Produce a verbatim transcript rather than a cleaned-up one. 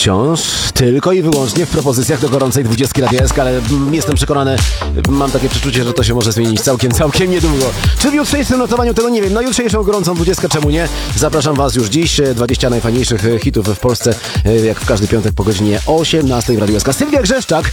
wciąż tylko i wyłącznie w propozycjach do gorącej dwudziestki Radia S K, ale jestem przekonany, mam takie przeczucie, że to się może zmienić całkiem, całkiem niedługo. Czy w jutrzejszym notowaniu tego nie wiem. Na jutrzejszą gorącą dwudziestkę, czemu nie? Zapraszam Was już dziś. dwadzieścia najfajniejszych hitów w Polsce, jak w każdy piątek po godzinie osiemnastej w Radiu S K. Sylwia Grzeszczak